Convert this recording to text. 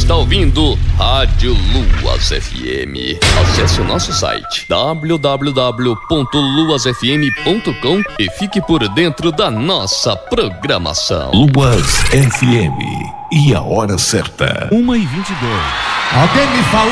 está ouvindo Rádio Luas FM. Acesse o nosso site www.luasfm.com e fique por dentro da nossa programação. Luas FM. E a hora certa. 1h22. Alguém me falou